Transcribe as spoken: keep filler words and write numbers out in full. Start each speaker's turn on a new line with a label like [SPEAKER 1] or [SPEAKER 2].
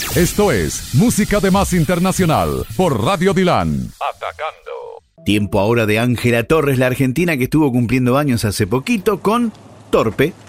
[SPEAKER 1] Esto es Música de Más Internacional por Radio Dilan. Atacando.
[SPEAKER 2] Tiempo ahora de Ángela Torres, la argentina que estuvo cumpliendo años hace poquito con Torpe.